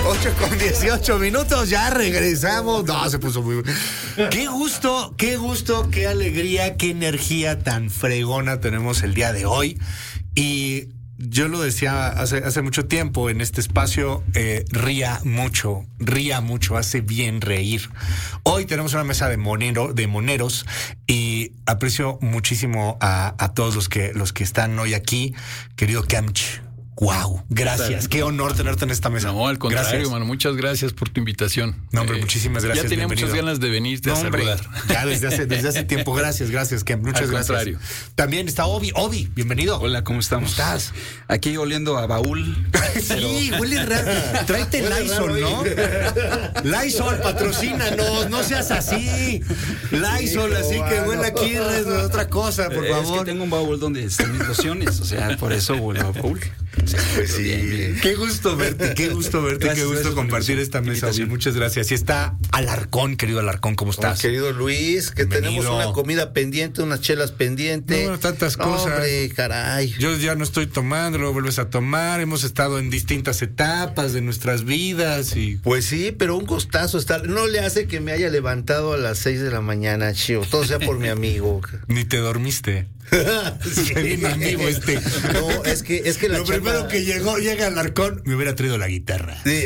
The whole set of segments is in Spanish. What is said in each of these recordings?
8:18, ya regresamos. No, se puso muy... Qué gusto, qué alegría, qué energía tan fregona tenemos el día de hoy. Y yo lo decía hace mucho tiempo en este espacio, ría mucho, hace bien reír. Hoy tenemos una mesa de moneros y aprecio muchísimo a todos los que están hoy aquí, querido Camch. Wow, gracias. Qué honor tenerte en esta mesa. No, al contrario, hermano. Muchas gracias por tu invitación. No, hombre, muchísimas gracias. Ya tenía muchas ganas de venirte a saludar. Ya desde hace tiempo. Gracias, Kem. Muchas gracias. Contrario. También está Obi, bienvenido. Hola, ¿cómo estamos? ¿Cómo estás? Aquí oliendo a baúl. Sí, huele raro. Tráete Lysol, ¿no? Lysol, patrocínanos, no seas así. Lysol, así que huele aquí es otra cosa, por favor. Es que tengo un baúl donde están mis lociones, o sea, por eso huele a baúl. Pues sí. Bien. Qué gusto verte, gracias, qué gusto compartir esta mesa. Muchas gracias. Y está Alarcón, querido Alarcón, ¿cómo estás? Querido Luis, que bienvenido. Tenemos una comida pendiente, unas chelas pendientes. No, tantas cosas. Hombre, caray. Yo ya no estoy tomando, luego vuelves a tomar. Hemos estado en distintas etapas de nuestras vidas y... Pues sí, pero un gustazo estar. No le hace que me haya levantado a las 6 de la mañana, chivo. Todo sea por mi amigo. Ni te dormiste. Sí, bien amigo No, es que lo primero que llega Alarcón, me hubiera traído la guitarra. Sí,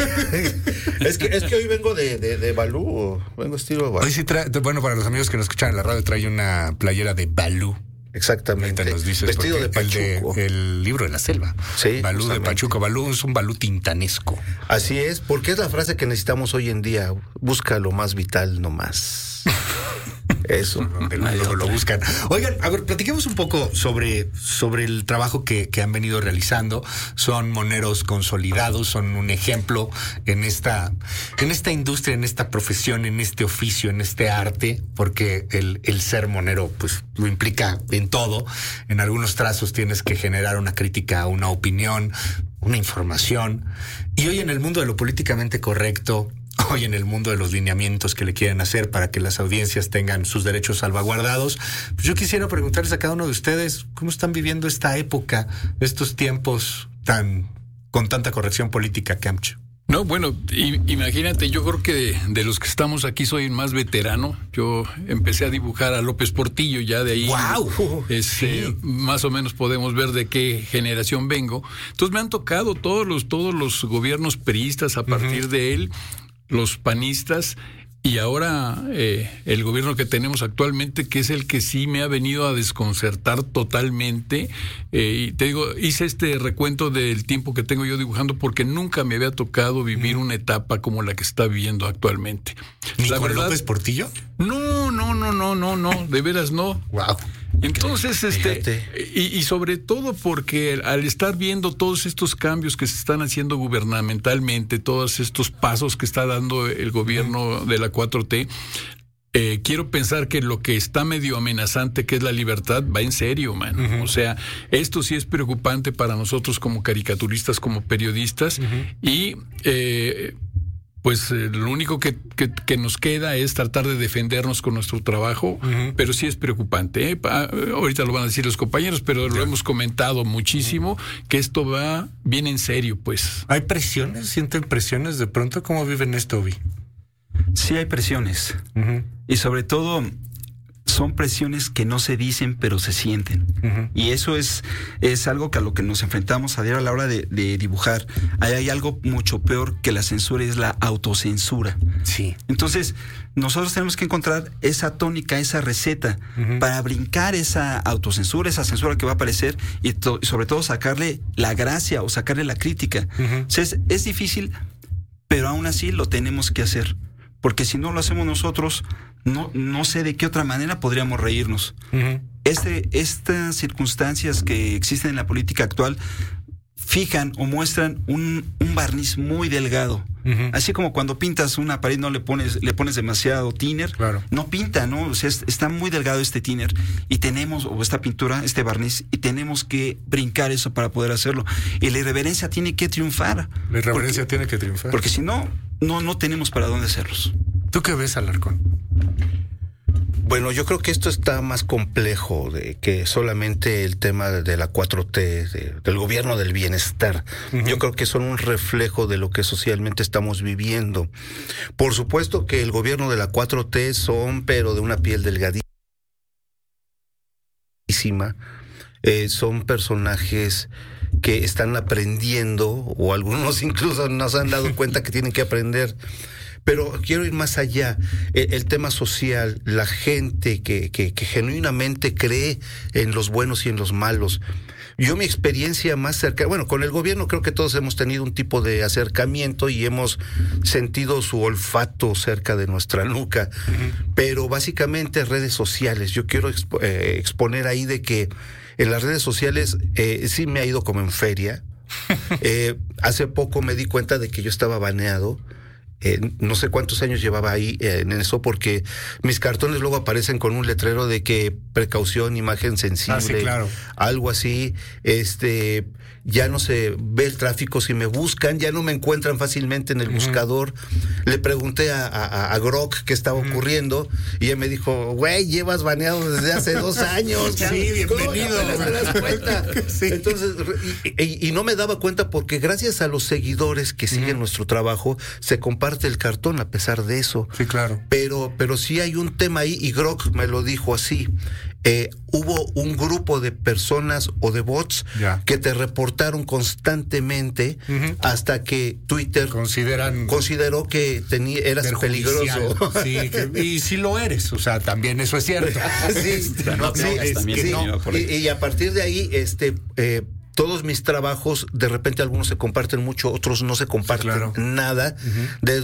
es que hoy vengo de Balú, vengo estilo Balú. Hoy sí bueno, para los amigos que nos escuchan en la radio, trae una playera de Balú. Exactamente. Nos dices vestido de Pachuco. El libro de la selva. Sí, Balú justamente. De Pachuco. Balú es un Balú tintanesco. Así es, porque es la frase que necesitamos hoy en día. Busca lo más vital nomás. Eso. Lo buscan. Oigan, a ver, platiquemos un poco sobre el trabajo que han venido realizando. Son moneros consolidados, son un ejemplo en esta industria, en esta profesión, en este oficio, en este arte, porque el ser monero, pues, lo implica en todo. En algunos trazos tienes que generar una crítica, una opinión, una información. Y hoy en el mundo de lo políticamente correcto, hoy en el mundo de los lineamientos que le quieren hacer para que las audiencias tengan sus derechos salvaguardados, pues yo quisiera preguntarles a cada uno de ustedes cómo están viviendo esta época, estos tiempos con tanta corrección política, Camcho. No, bueno, imagínate, yo creo que de los que estamos aquí soy el más veterano. Yo empecé a dibujar a López Portillo, ya de ahí. ¡Wow! Sí. Más o menos podemos ver de qué generación vengo. Entonces me han tocado todos los gobiernos priistas a partir de él, los panistas, y ahora el gobierno que tenemos actualmente, que es el que sí me ha venido a desconcertar totalmente. Y te digo, hice este recuento del tiempo que tengo yo dibujando porque nunca me había tocado vivir una etapa como la que está viviendo actualmente. ¿Ni con López Portillo? No, de veras no. Wow. Entonces, y sobre todo porque al estar viendo todos estos cambios que se están haciendo gubernamentalmente, todos estos pasos que está dando el gobierno de la 4T, quiero pensar que lo que está medio amenazante, que es la libertad, va en serio, man. Uh-huh. O sea, esto sí es preocupante para nosotros como caricaturistas, como periodistas, y pues lo único que nos queda es tratar de defendernos con nuestro trabajo, pero sí es preocupante, ¿eh? Ahorita lo van a decir los compañeros, pero lo hemos comentado muchísimo, que esto va bien en serio, pues. ¿Hay presiones? ¿Sienten presiones de pronto? ¿Cómo viven esto, Obi? Sí hay presiones. Y sobre todo son presiones que no se dicen, pero se sienten. Y eso es algo que a lo que nos enfrentamos a diario a la hora de dibujar. Hay algo mucho peor que la censura, es la autocensura. Sí. Entonces, nosotros tenemos que encontrar esa tónica, esa receta, para brincar esa autocensura, esa censura que va a aparecer, y sobre todo sacarle la gracia o sacarle la crítica. O sea, es difícil, pero aún así lo tenemos que hacer. Porque si no lo hacemos nosotros, no sé de qué otra manera podríamos reírnos. Estas circunstancias que existen en la política actual fijan o muestran un barniz muy delgado. Así como cuando pintas una pared no le pones demasiado thinner, claro. No pinta, ¿no? O sea, está muy delgado este thinner y o esta pintura, este barniz, y tenemos que brincar eso para poder hacerlo. Y la irreverencia tiene que triunfar. Tiene que triunfar. Porque si no tenemos para dónde hacerlos. ¿Tú qué ves, Alarcón? Bueno, yo creo que esto está más complejo de que solamente el tema de la 4T, del gobierno del bienestar. Yo creo que son un reflejo de lo que socialmente estamos viviendo. Por supuesto que el gobierno de la 4T son, pero de una piel delgadísima. Son personajes que están aprendiendo, o algunos incluso no se han dado cuenta que tienen que aprender. Pero quiero ir más allá. El tema social, la gente que genuinamente cree en los buenos y en los malos. Yo mi experiencia más cercana, bueno, con el gobierno creo que todos hemos tenido un tipo de acercamiento y hemos sentido su olfato cerca de nuestra nuca, pero básicamente redes sociales. Yo quiero exponer ahí de que en las redes sociales sí me ha ido como en feria. Hace poco me di cuenta de que yo estaba baneado. No sé cuántos años llevaba ahí en eso, porque mis cartones luego aparecen con un letrero de que precaución, imagen sensible, sí, claro. Algo así. Ya no se ve el tráfico, si me buscan, ya no me encuentran fácilmente en el buscador. Le pregunté a Grok qué estaba ocurriendo y ella me dijo, güey, llevas baneado desde hace 2 años. Sí, bienvenido. ¿Cómo te das cuenta? Sí. Entonces, y no me daba cuenta porque gracias a los seguidores que siguen nuestro trabajo, se comparte el cartón a pesar de eso. Sí, claro. Pero sí hay un tema ahí, y Grok me lo dijo así. Hubo un grupo de personas o de bots que te reportaron constantemente hasta que Twitter consideró que eras peligroso. Sí, y sí lo eres, o sea, también eso es cierto. Y a partir de ahí, todos mis trabajos, de repente algunos se comparten mucho, otros no se comparten nada.